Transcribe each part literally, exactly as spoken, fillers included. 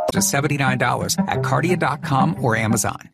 to seventy-nine dollars at Cardia dot com or Amazon.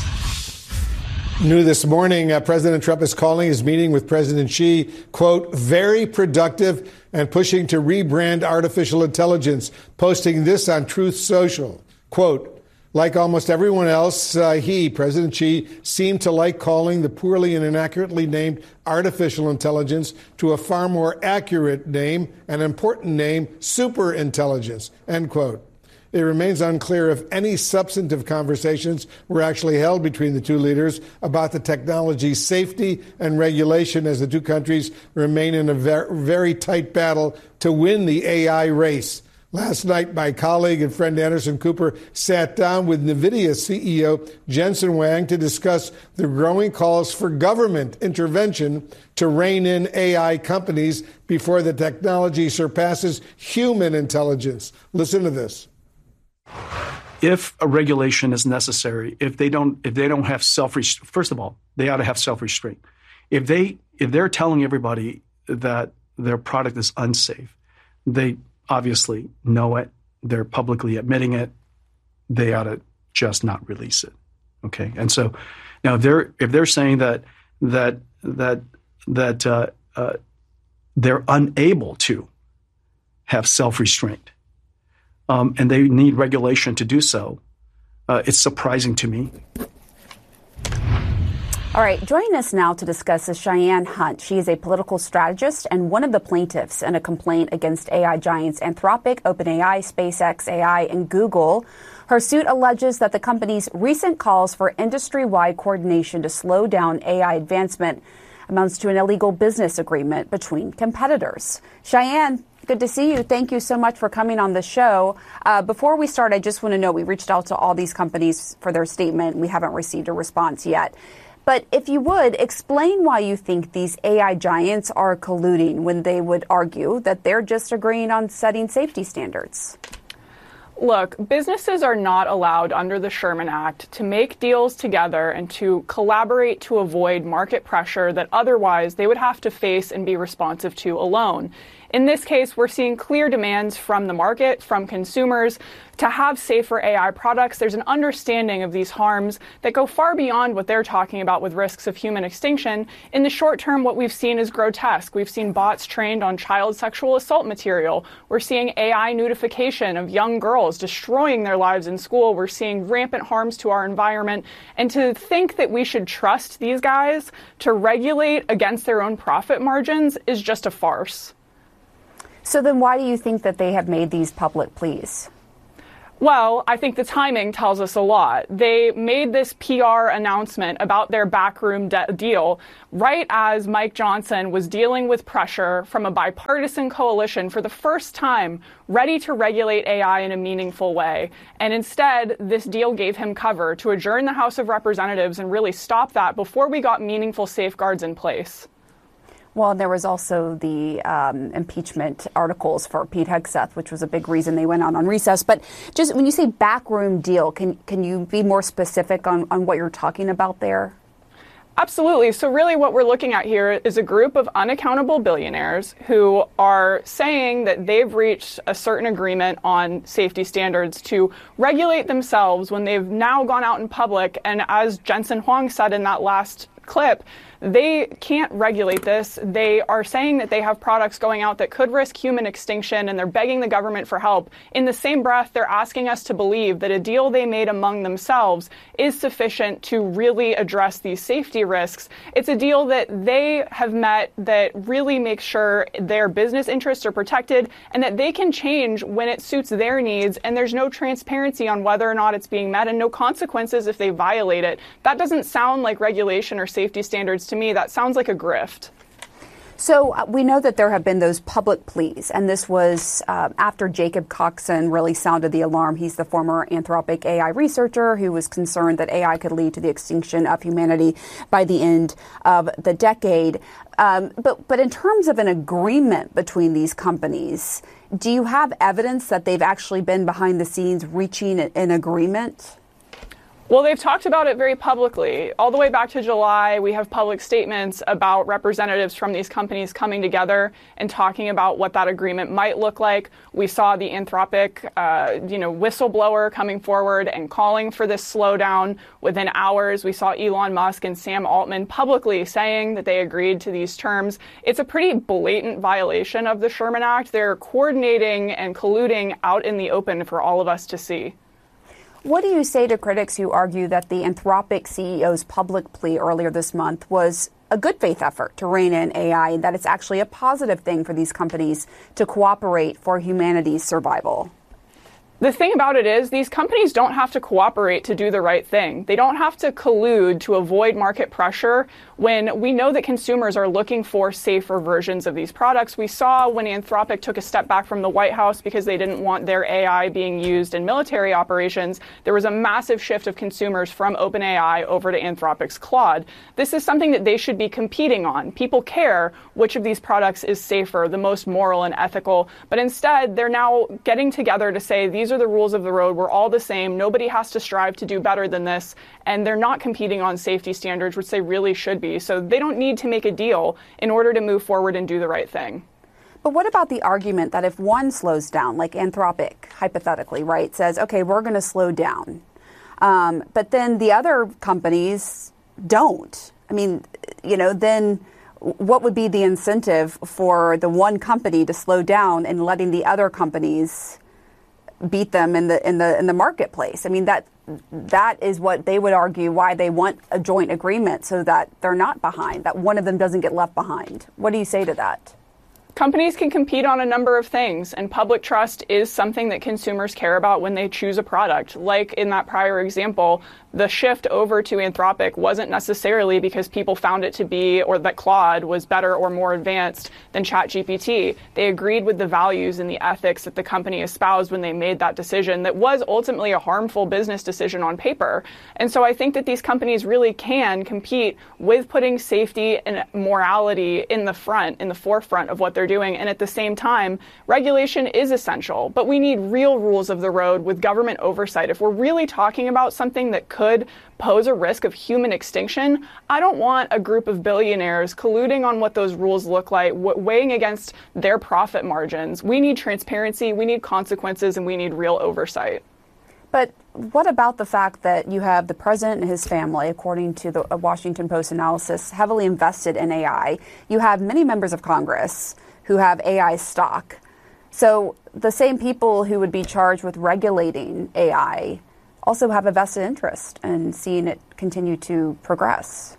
New this morning, uh, President Trump is calling his meeting with President Xi, quote, very productive and pushing to rebrand artificial intelligence, posting this on Truth Social. Quote, like almost everyone else, uh, he, President Xi, seemed to like calling the poorly and inaccurately named artificial intelligence to a far more accurate name, an important name, superintelligence, end quote. It remains unclear if any substantive conversations were actually held between the two leaders about the technology's safety and regulation as the two countries remain in a ver- very tight battle to win the A I race. Last night, my colleague and friend Anderson Cooper sat down with NVIDIA C E O Jensen Huang to discuss the growing calls for government intervention to rein in A I companies before the technology surpasses human intelligence. Listen to this. If a regulation is necessary, if they don't, if they don't have self, first of all, they ought to have self-restraint. If they, if they're telling everybody that their product is unsafe, they obviously know it. They're publicly admitting it. They ought to just not release it. Okay, and so now if they're if they're saying that that that that uh, uh, they're unable to have self-restraint. Um, and they need regulation to do so. Uh, it's surprising to me. All right, joining us now to discuss is Cheyenne Hunt. She is a political strategist and one of the plaintiffs in a complaint against A I giants Anthropic, OpenAI, SpaceX A I, and Google. Her suit alleges that the company's recent calls for industry-wide coordination to slow down A I advancement amounts to an illegal business agreement between competitors. Cheyenne, good to see you. Thank you so much for coming on the show. Uh, before we start, I just want to know, we reached out to all these companies for their statement. We haven't received a response yet. But if you would, explain why you think these A I giants are colluding when they would argue that they're just agreeing on setting safety standards. Look, businesses are not allowed under the Sherman Act to make deals together and to collaborate to avoid market pressure that otherwise they would have to face and be responsive to alone. In this case, we're seeing clear demands from the market, from consumers, to have safer A I products. There's an understanding of these harms that go far beyond what they're talking about with risks of human extinction. In the short term, what we've seen is grotesque. We've seen bots trained on child sexual assault material. We're seeing A I nudification of young girls destroying their lives in school. We're seeing rampant harms to our environment. And to think that we should trust these guys to regulate against their own profit margins is just a farce. So then why do you think that they have made these public pleas? Well, I think the timing tells us a lot. They made this P R announcement about their backroom de- deal right as Mike Johnson was dealing with pressure from a bipartisan coalition for the first time, ready to regulate A I in a meaningful way. And instead, this deal gave him cover to adjourn the House of Representatives and really stop that before we got meaningful safeguards in place. Well, there was also the um, impeachment articles for Pete Hegseth, which was a big reason they went out on recess. But just when you say backroom deal, can can you be more specific on, on what you're talking about there? Absolutely. So really what we're looking at here is a group of unaccountable billionaires who are saying that they've reached a certain agreement on safety standards to regulate themselves when they've now gone out in public. And as Jensen Huang said in that last clip, they can't regulate this. They are saying that they have products going out that could risk human extinction, and they're begging the government for help. In the same breath, they're asking us to believe that a deal they made among themselves is sufficient to really address these safety risks. It's a deal that they have met that really makes sure their business interests are protected and that they can change when it suits their needs, and there's no transparency on whether or not it's being met and no consequences if they violate it. That doesn't sound like regulation or safety standards to me. That sounds like a grift. So uh, we know that there have been those public pleas, and this was uh, after Jacob Coxon really sounded the alarm. He's the former Anthropic A I researcher who was concerned that A I could lead to the extinction of humanity by the end of the decade. Um, but, but in terms of an agreement between these companies, do you have evidence that they've actually been behind the scenes reaching an agreement? Well, they've talked about it very publicly. All the way back to July, we have public statements about representatives from these companies coming together and talking about what that agreement might look like. We saw the Anthropic, uh, you know, whistleblower coming forward and calling for this slowdown within hours. We saw Elon Musk and Sam Altman publicly saying that they agreed to these terms. It's a pretty blatant violation of the Sherman Act. They're coordinating and colluding out in the open for all of us to see. What do you say to critics who argue that the Anthropic C E O's public plea earlier this month was a good faith effort to rein in A I, and that it's actually a positive thing for these companies to cooperate for humanity's survival? The thing about it is these companies don't have to cooperate to do the right thing. They don't have to collude to avoid market pressure when we know that consumers are looking for safer versions of these products. We saw when Anthropic took a step back from the White House because they didn't want their A I being used in military operations, there was a massive shift of consumers from OpenAI over to Anthropic's Claude. This is something that they should be competing on. People care which of these products is safer, the most moral and ethical, but instead they're now getting together to say these are the rules of the road. We're all the same. Nobody has to strive to do better than this. And they're not competing on safety standards, which they really should be. So they don't need to make a deal in order to move forward and do the right thing. But what about the argument that if one slows down, like Anthropic, hypothetically, right, says, okay, we're going to slow down, um, but then the other companies don't? I mean, you know, then what would be the incentive for the one company to slow down and letting the other companies beat them in the in the in the marketplace? I mean, that that is what they would argue why they want a joint agreement, so that they're not behind, that one of them doesn't get left behind. What do you say to that? Companies can compete on a number of things, and public trust is something that consumers care about when they choose a product. Like in that prior example, the shift over to Anthropic wasn't necessarily because people found it to be, or that Claude was better or more advanced than ChatGPT. They agreed with the values and the ethics that the company espoused when they made that decision that was ultimately a harmful business decision on paper. And so I think that these companies really can compete with putting safety and morality in the front, in the forefront of what they're doing. And at the same time, regulation is essential, but we need real rules of the road with government oversight. If we're really talking about something that could pose a risk of human extinction, I don't want a group of billionaires colluding on what those rules look like, weighing against their profit margins. We need transparency, we need consequences, and we need real oversight. But what about the fact that you have the president and his family, according to the Washington Post analysis, heavily invested in A I? You have many members of Congress who have A I stock. So the same people who would be charged with regulating A I also have a vested interest in seeing it continue to progress.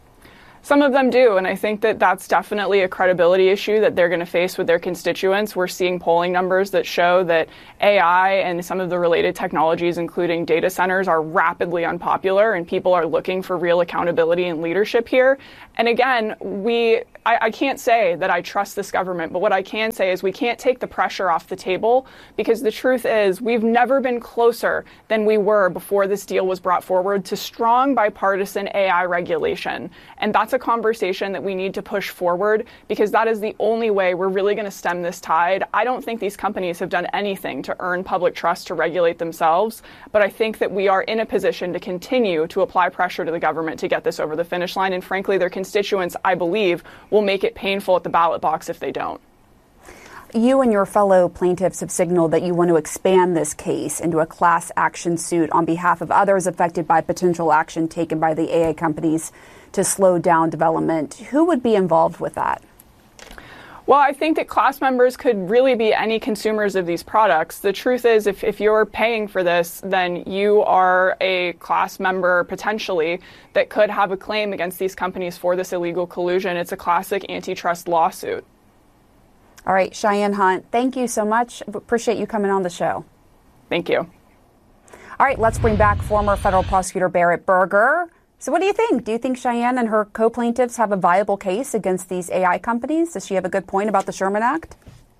Some of them do, and I think that that's definitely a credibility issue that they're going to face with their constituents. We're seeing polling numbers that show that A I and some of the related technologies, including data centers, are rapidly unpopular, and people are looking for real accountability and leadership here. And again, we I, I can't say that I trust this government, but what I can say is we can't take the pressure off the table, because the truth is we've never been closer than we were before this deal was brought forward to strong bipartisan A I regulation. And that's a conversation that we need to push forward, because that is the only way we're really going to stem this tide. I don't think these companies have done anything to earn public trust to regulate themselves, but I think that we are in a position to continue to apply pressure to the government to get this over the finish line. And frankly, their constituents, I believe, will make it painful at the ballot box if they don't. You and your fellow plaintiffs have signaled that you want to expand this case into a class action suit on behalf of others affected by potential action taken by the A I companies to slow down development. Who would be involved with that? Well, I think that class members could really be any consumers of these products. The truth is, if, if you're paying for this, then you are a class member potentially that could have a claim against these companies for this illegal collusion. It's a classic antitrust lawsuit. All right, Cheyenne Hunt, thank you so much. Appreciate you coming on the show. Thank you. All right, let's bring back former federal prosecutor Barrett Berger. So what do you think? Do you think Cheyenne and her co-plaintiffs have a viable case against these A I companies? Does she have a good point about the Sherman Act?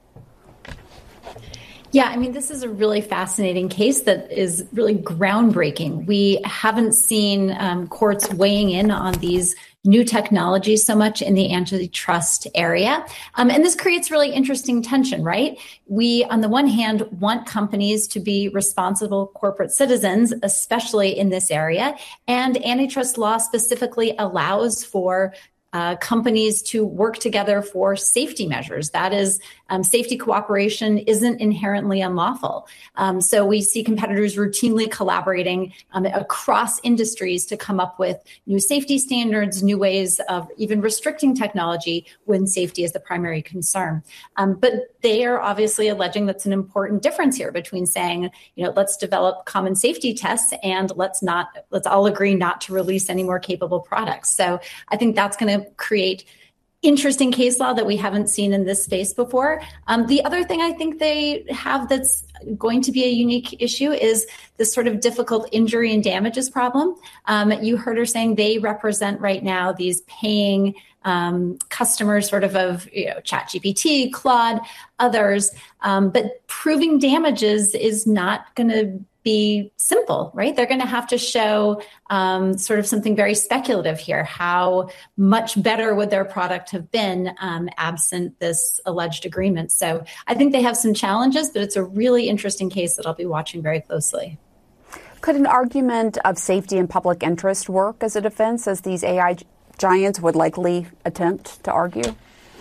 Yeah, I mean, this is a really fascinating case that is really groundbreaking. We haven't seen um, courts weighing in on these new technology so much in the antitrust area. Um, and this creates really interesting tension, right? We, on the one hand, want companies to be responsible corporate citizens, especially in this area. And antitrust law specifically allows for Uh, companies to work together for safety measures. That is, um, safety cooperation isn't inherently unlawful. Um, so we see competitors routinely collaborating um, across industries to come up with new safety standards, new ways of even restricting technology when safety is the primary concern. Um, but they are obviously alleging that's an important difference here between saying, you know, let's develop common safety tests and let's not, let's all agree not to release any more capable products. So I think that's going to create interesting case law that we haven't seen in this space before. Um, the other thing I think they have that's going to be a unique issue is this sort of difficult injury and damages problem. Um, you heard her saying they represent right now these paying um, customers sort of of you know, ChatGPT, Claude, others. Um, but proving damages is not going to be simple, right? They're going to have to show um, sort of something very speculative here. How much better would their product have been um, absent this alleged agreement? So I think they have some challenges, but it's a really interesting case that I'll be watching very closely. Could an argument of safety and public interest work as a defense, as these A I giants would likely attempt to argue?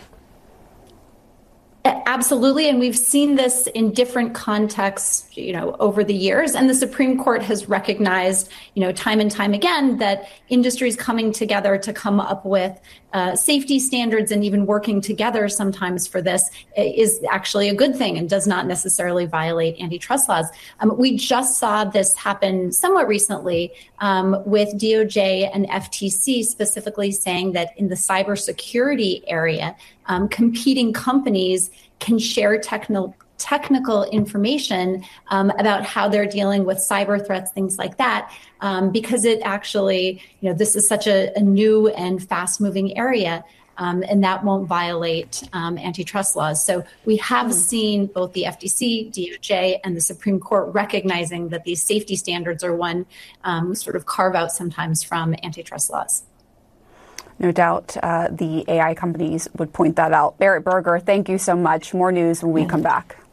Absolutely. And we've seen this in different contexts, you know, over the years. And the Supreme Court has recognized, you know, time and time again that industries coming together to come up with uh, safety standards and even working together sometimes for this is actually a good thing and does not necessarily violate antitrust laws. Um, we just saw this happen somewhat recently um, with D O J and F T C specifically saying that in the cybersecurity area, um, competing companies can share technical technical information um, about how they're dealing with cyber threats, things like that, um, because it actually, you know, this is such a, a new and fast-moving area, um, and that won't violate um, antitrust laws. So we have mm. seen both the F T C, D O J, and the Supreme Court recognizing that these safety standards are one um, sort of carve out sometimes from antitrust laws. No doubt uh, the A I companies would point that out. Berit Berger, thank you so much. More news when we come back.